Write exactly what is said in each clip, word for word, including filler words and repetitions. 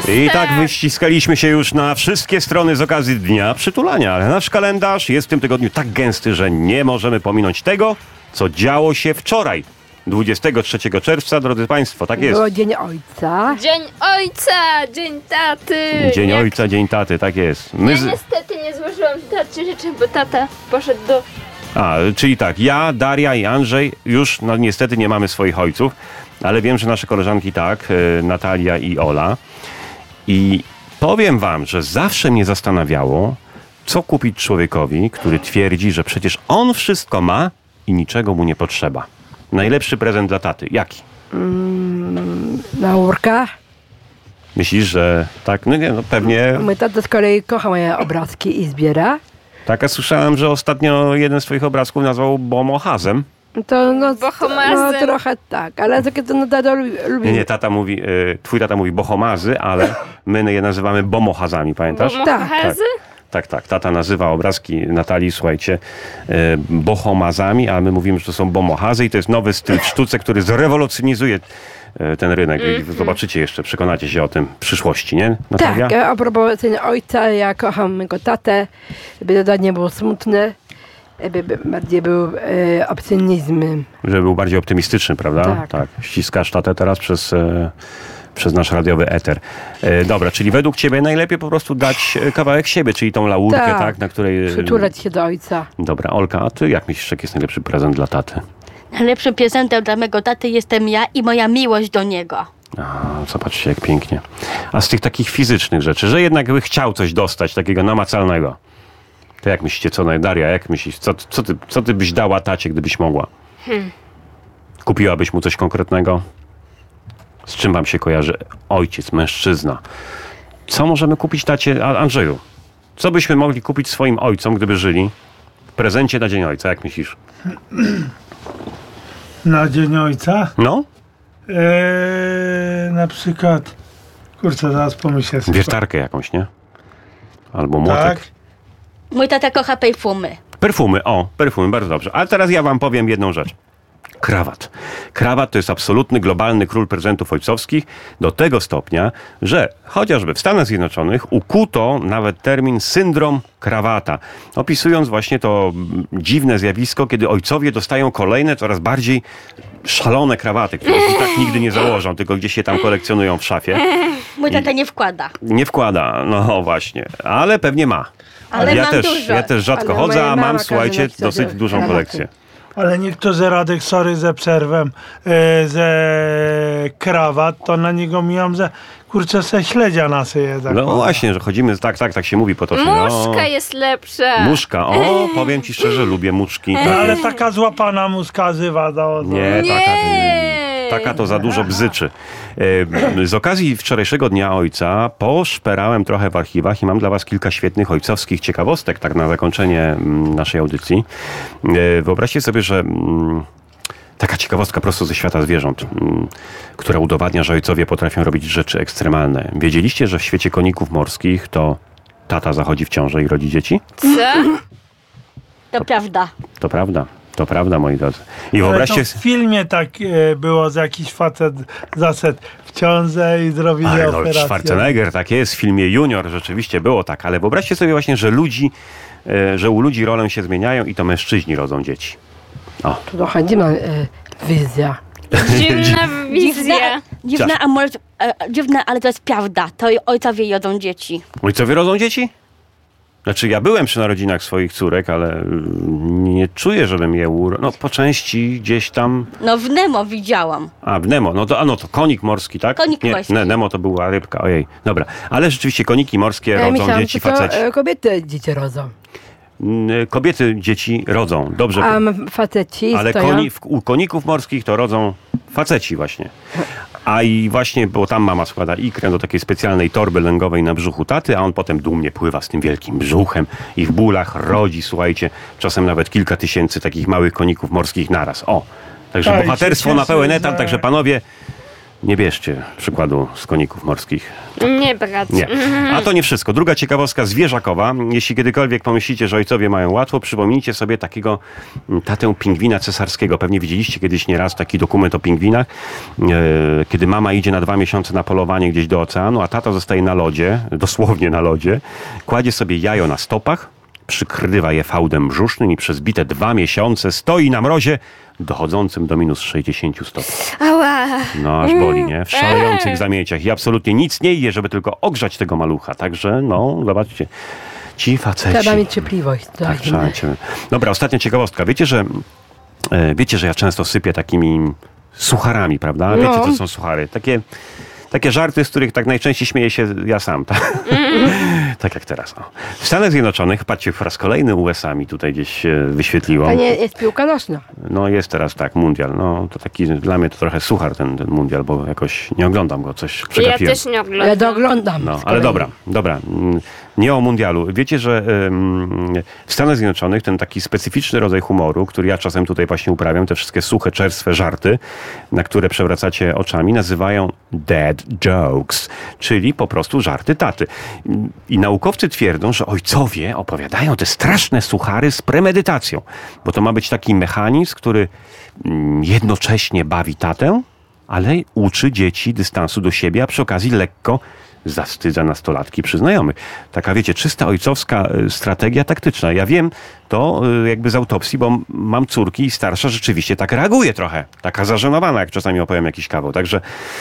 I tak wyściskaliśmy się już na wszystkie strony z okazji Dnia Przytulania, ale nasz kalendarz jest w tym tygodniu tak gęsty, że nie możemy pominąć tego, co działo się wczoraj, dwudziestego trzeciego czerwca, drodzy Państwo, tak jest. Było Dzień Ojca. Dzień Ojca, Dzień Taty. Dzień Jak... Ojca, Dzień Taty, tak jest. My Ja z... niestety nie złożyłam tacie życzeń, bo tata poszedł do... A, czyli tak, ja, Daria i Andrzej już no, niestety nie mamy swoich ojców, ale wiem, że nasze koleżanki tak, y, Natalia i Ola. I powiem wam, że zawsze mnie zastanawiało, co kupić człowiekowi, który twierdzi, że przecież on wszystko ma i niczego mu nie potrzeba. Najlepszy prezent dla taty. Jaki? Mm, laurka. Myślisz, że tak? No nie, no pewnie. Mój tata z kolei kocha moje obrazki i zbiera. Tak, a słyszałem, że ostatnio jeden z twoich obrazków nazwał bomohazem. To no, Bohomazem. no trochę tak, ale takie to no, tata lubi. lubi. Nie, nie, tata mówi, y, twój tata mówi bohomazy, ale my je nazywamy bomohazami, pamiętasz? Bomohazy? Tak, tak. Tata nazywa obrazki Natalii, słuchajcie, e, bohomazami, a my mówimy, że to są bomohazy i to jest nowy styl w sztuce, który zrewolucjonizuje e, ten rynek. Mm-hmm. I zobaczycie jeszcze, przekonacie się o tym w przyszłości, nie, Natalia? Tak, a propos Dzień Ojca, ja kocham mego tatę, żeby to nie było smutne, żeby bardziej był e, optymizm. Żeby był bardziej optymistyczny, prawda? Tak. tak. Ściskasz tatę teraz przez... E, przez nasz radiowy eter. E, dobra, czyli według ciebie najlepiej po prostu dać kawałek siebie, czyli tą laurkę, tak, tak na której... Przytulać się do ojca. Dobra, Olka, a ty jak myślisz, jaki jest najlepszy prezent dla taty? Najlepszym prezentem dla mego taty jestem ja i moja miłość do niego. A, zobaczcie, jak pięknie. A z tych takich fizycznych rzeczy, że jednak by chciał coś dostać takiego namacalnego, to jak myślicie, co naj... Daria, jak myślisz, co, co, ty, co ty byś dała tacie, gdybyś mogła? Hmm. Kupiłabyś mu coś konkretnego? Z czym wam się kojarzy ojciec, mężczyzna? Co możemy kupić tacie? A, Andrzeju, co byśmy mogli kupić swoim ojcom, gdyby żyli w prezencie na Dzień Ojca? Jak myślisz? Na Dzień Ojca? No? Eee, na przykład, kurczę, zaraz pomyślę sobie. Wiertarkę jakąś, nie? Albo młotek. Tak. Mój tata kocha perfumy. Perfumy, o, perfumy, bardzo dobrze. Ale teraz ja wam powiem jedną rzecz. Krawat. Krawat to jest absolutny, globalny król prezentów ojcowskich do tego stopnia, że chociażby w Stanach Zjednoczonych ukuto nawet termin syndrom krawata, opisując właśnie to dziwne zjawisko, kiedy ojcowie dostają kolejne, coraz bardziej szalone krawaty, które i tak nigdy nie założą, tylko gdzieś się tam kolekcjonują w szafie. Mój tata nie wkłada. Nie wkłada, no właśnie, ale pewnie ma. Ale ja mam też, dużo. Ja też rzadko Ale chodzę, moja a mama mam, każe słuchajcie, nosić dosyć sobie dużą kravaty. kolekcję. Ale niektórzy, Radek, sorry, ze przerwem, e, ze krawat, to na niego mijam, że kurczę, se śledzia na syje. No właśnie, że chodzimy, tak, tak, tak się mówi potocznie. Muszka no. jest lepsza. Muszka, o, powiem ci szczerze, lubię muszki. No, Tak ale jest. taka złapana muska zywa do... do... Nie, Nie. taka, taka to za dużo bzyczy. E, Z okazji wczorajszego Dnia Ojca poszperałem trochę w archiwach i mam dla was kilka świetnych ojcowskich ciekawostek, tak na zakończenie mm, naszej audycji. E, Wyobraźcie sobie, że mm, taka ciekawostka prosto ze świata zwierząt, mm, która udowadnia, że ojcowie potrafią robić rzeczy ekstremalne. Wiedzieliście, że w świecie koników morskich to tata zachodzi w ciążę i rodzi dzieci? Co? To prawda. To prawda. To prawda, moi drodzy. I Ale wyobraźcie... to w filmie tak e, było, że jakiś facet zaszedł w ciążę i zrobili Arnold operację. Schwarzenegger, tak jest, w filmie Junior rzeczywiście było tak, ale wyobraźcie sobie właśnie, że ludzi, e, że u ludzi role się zmieniają i to mężczyźni rodzą dzieci. O. To trochę dziwna e, wizja. Dziwna wizja. Dziwna, a może, e, dziwna, ale to jest prawda. To ojcowie jodzą dzieci. Ojcowie rodzą dzieci? Znaczy ja byłem przy narodzinach swoich córek, ale y, nie czuję, żebym je uro... No po części gdzieś tam... No w Nemo widziałam. A, w Nemo, no to, a no to konik morski, tak? Konik nie, morski. Nie, Nemo to była rybka, ojej. Dobra, ale rzeczywiście koniki morskie Ja rodzą myślałam, dzieci, że to faceci. e, kobiety dzieci rodzą. Mm, Kobiety dzieci rodzą, dobrze. A m- faceci Ale stoją... koni, w, u koników morskich to rodzą faceci właśnie. A i właśnie, bo tam mama składa ikrę do takiej specjalnej torby lęgowej na brzuchu taty, a on potem dumnie pływa z tym wielkim brzuchem i w bólach rodzi, słuchajcie, czasem nawet kilka tysięcy takich małych koników morskich naraz. O, także Tak, bohaterstwo się na pełen cieszę, etat, że- także panowie, Nie bierzcie przykładu z koników morskich. Nie brać. Nie. A to nie wszystko. Druga ciekawostka zwierzakowa. Jeśli kiedykolwiek pomyślicie, że ojcowie mają łatwo, przypomnijcie sobie takiego tatę pingwina cesarskiego. Pewnie widzieliście kiedyś nieraz taki dokument o pingwinach, e, kiedy mama idzie na dwa miesiące na polowanie gdzieś do oceanu, a tata zostaje na lodzie, dosłownie na lodzie, kładzie sobie jajo na stopach, przykrywa je fałdem brzusznym i przez bite dwa miesiące stoi na mrozie dochodzącym do minus sześćdziesięciu stopni. Ała. No aż boli, nie? W szalejących zamieciach i absolutnie nic nie je, żeby tylko ogrzać tego malucha. Także no, zobaczcie, ci faceci. Trzeba mieć cierpliwość. Tak, trzeba mieć. Dobra, ostatnia ciekawostka. Wiecie, że e, wiecie, że ja często sypię takimi sucharami, prawda? Wiecie, No. co są suchary? Takie, takie żarty, z których tak najczęściej śmieję się ja sam. Tak, tak jak teraz. O. W Stanach Zjednoczonych, patrzcie, po raz kolejny U S A mi tutaj gdzieś się wyświetliło. To nie jest piłka nożna. No jest teraz tak, mundial. No to taki, dla mnie to trochę suchar ten, ten mundial, bo jakoś nie oglądam go, coś Ja przegapiłem. też nie oglądam. Ja doglądam. No, z ale kolei. dobra, dobra. Mm, Nie o mundialu. Wiecie, że ym, w Stanach Zjednoczonych ten taki specyficzny rodzaj humoru, który ja czasem tutaj właśnie uprawiam, te wszystkie suche, czerstwe żarty, na które przewracacie oczami, nazywają dad jokes, czyli po prostu żarty taty. I naukowcy twierdzą, że ojcowie opowiadają te straszne suchary z premedytacją, bo to ma być taki mechanizm, który mm, jednocześnie bawi tatę, ale uczy dzieci dystansu do siebie, a przy okazji lekko zawstydza nastolatki przy znajomych. Taka, wiecie, czysta ojcowska y, strategia taktyczna. Ja wiem to y, jakby z autopsji, bo m- mam córki i starsza rzeczywiście tak reaguje trochę. Taka zażenowana, jak czasami opowiem jakiś kawał. Także,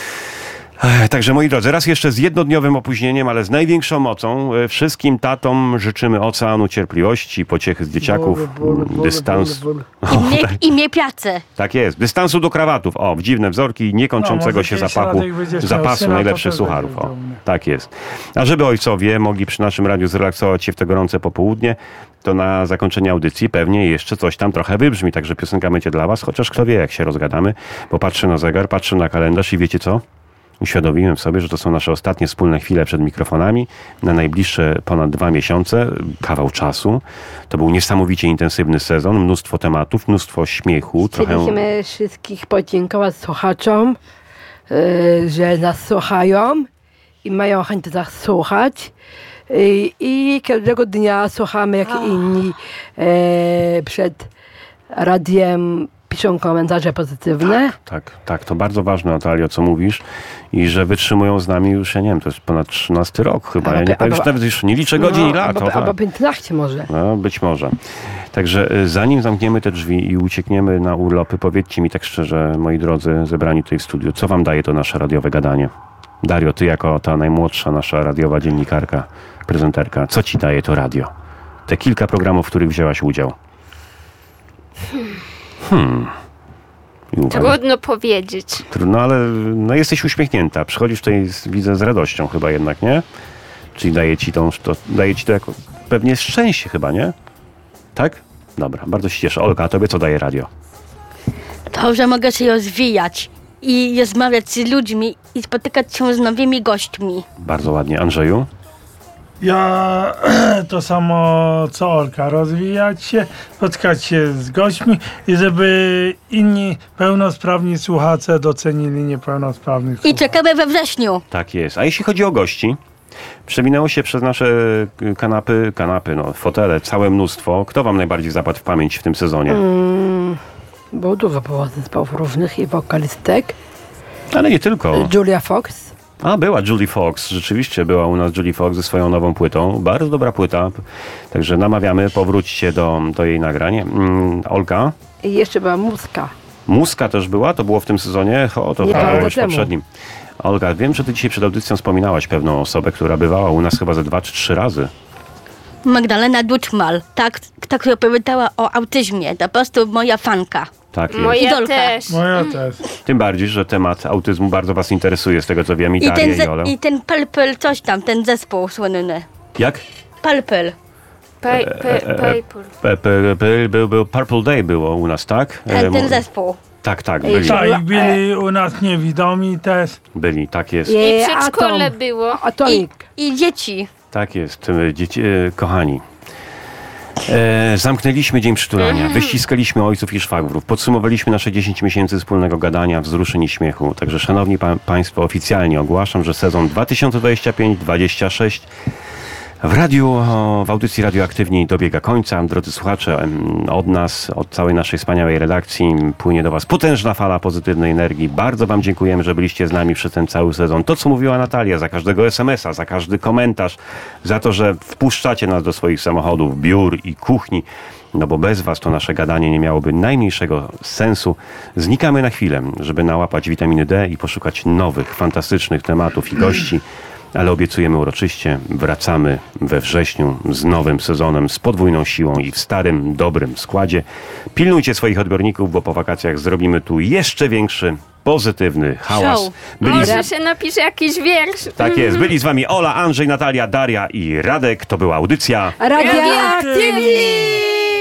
e, także moi drodzy, raz jeszcze z jednodniowym opóźnieniem, ale z największą mocą e, wszystkim tatom życzymy oceanu cierpliwości, pociechy z dzieciaków, Bólu, bólu, bólu, dystans... bólu, bólu. I mnie, i mnie pracę. Tak jest. Dystansu do krawatów. O, w dziwne wzorki niekończącego No, się może kiedyś zapachu, Radek będzie chciał zapasu syna, to najlepszych też sucharów. będzie O, do mnie. tak jest. A żeby ojcowie mogli przy naszym radiu zrelaksować się w te gorące popołudnie, to na zakończenie audycji pewnie jeszcze coś tam trochę wybrzmi. Także piosenka będzie dla was, chociaż kto wie, jak się rozgadamy. Bo patrzę na zegar, patrzę na kalendarz i wiecie co? Uświadomiłem sobie, że to są nasze ostatnie wspólne chwile przed mikrofonami na najbliższe ponad dwa miesiące, kawał czasu. To był niesamowicie intensywny sezon, mnóstwo tematów, mnóstwo śmiechu. Trochę... Chcieliśmy wszystkich podziękować słuchaczom, y, że nas słuchają i mają chęć nas słuchać. Y, I każdego dnia słuchamy, jak inni e, przed radiem piszą komentarze pozytywne. Tak, tak, to bardzo ważne, Natalio, co mówisz i że wytrzymują z nami już, ja nie wiem, to jest ponad trzynasty rok chyba, ja Albo- nie, już albo- nawet już nie liczę godzin i lat. albo, o, tak. albo piętnaście może. No, być może. Także y, zanim zamkniemy te drzwi i uciekniemy na urlopy, powiedzcie mi tak szczerze, moi drodzy, zebrani tutaj w studiu, co wam daje to nasze radiowe gadanie? Dario, ty jako ta najmłodsza nasza radiowa dziennikarka, prezenterka, co ci daje to radio? Te kilka programów, w których wzięłaś udział. Hmm. I uwaga. Trudno powiedzieć. Trudno, ale no jesteś uśmiechnięta. Przychodzisz tutaj, z, widzę, z radością chyba jednak, nie? Czyli daje ci, tą, to, daje ci to jako pewnie szczęście chyba, nie? Tak? Dobra, bardzo się cieszę. Olga, a tobie co daje radio? To, że mogę się rozwijać i rozmawiać z ludźmi i spotykać się z nowymi gośćmi. Bardzo ładnie. Andrzeju? Ja to samo co Olka, rozwijać się, spotkać się z gośćmi i żeby inni pełnosprawni słuchacze docenili niepełnosprawnych I słuchaczy. czekamy we wrześniu. Tak jest. A jeśli chodzi o gości? Przewinęło się przez nasze y, kanapy, kanapy, no, fotele, całe mnóstwo. Kto wam najbardziej zapadł w pamięć w tym sezonie? Mm, było dużo było zespołów różnych i wokalistek. Ale nie tylko. Julia Fox. A, była Julie Fox. Rzeczywiście była u nas Julie Fox ze swoją nową płytą. Bardzo dobra płyta. Także namawiamy, powróćcie do, do jej nagrań. Mm, Olka? I jeszcze była Muska. Muska też była? To było w tym sezonie? O, to Nie, chyba lata było już w temu. poprzednim. Olga, wiem, że ty dzisiaj przed audycją wspominałaś pewną osobę, która bywała u nas chyba ze dwa czy trzy razy. Magdalena Duczmal, tak, ta, która opowiadała o autyzmie. To po prostu moja fanka. Tak jest. Moja Idolka. też. Moja też. Tym bardziej, że temat autyzmu bardzo was interesuje, z tego co wiem, i I Darię, ten, i ze, Olę. I ten Purple coś tam, ten zespół słynny. Jak? Purple. Pay, pay, pay, Pe- pe- pe- Był, był Purple Day było u nas, tak? E, Ten, ten mo- zespół. Tak, tak, byli. Tak, i byli u nas niewidomi też. Byli, tak jest. I I w przedszkole Atom. było. I, Atomic. I dzieci. Tak jest, e, dzieci, e, kochani. E, zamknęliśmy Dzień Przytulania, wyściskaliśmy ojców i szwagrów, podsumowaliśmy nasze dziesięć miesięcy wspólnego gadania, wzruszeń i śmiechu. Także szanowni pa- państwo, oficjalnie ogłaszam, że sezon dwa tysiące dwudziesty piąty dwudziesty szósty w radiu, w audycji Radioaktywni dobiega końca. Drodzy słuchacze, em, od nas, od całej naszej wspaniałej redakcji płynie do was potężna fala pozytywnej energii. Bardzo wam dziękujemy, że byliście z nami przez ten cały sezon. To, co mówiła Natalia, za każdego es em es a, za każdy komentarz, za to, że wpuszczacie nas do swoich samochodów, biur i kuchni. No bo bez was to nasze gadanie nie miałoby najmniejszego sensu. Znikamy na chwilę, żeby nałapać witaminy D i poszukać nowych, fantastycznych tematów i gości. Ale obiecujemy uroczyście, wracamy we wrześniu z nowym sezonem, z podwójną siłą i w starym, dobrym składzie. Pilnujcie swoich odbiorników, bo po wakacjach zrobimy tu jeszcze większy, pozytywny hałas. Show. Byli z... Może się napisze jakiś wiersz. Tak jest, byli z wami Ola, Andrzej, Natalia, Daria i Radek. To była audycja Radioaktywni!